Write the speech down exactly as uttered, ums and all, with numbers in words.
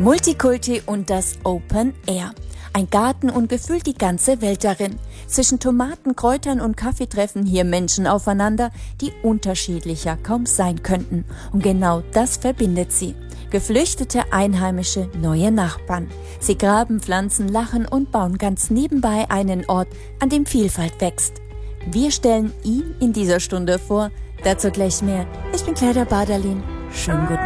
Multikulti und das Open Air. Ein Garten und gefühlt die ganze Welt darin. Zwischen Tomaten, Kräutern und Kaffee treffen hier Menschen aufeinander, die unterschiedlicher kaum sein könnten. Und genau das verbindet sie. Geflüchtete, Einheimische, neue Nachbarn. Sie graben, pflanzen, lachen und bauen ganz nebenbei einen Ort, an dem Vielfalt wächst. Wir stellen ihn in dieser Stunde vor. Dazu gleich mehr. Ich bin Clara Baderlin. Schönen guten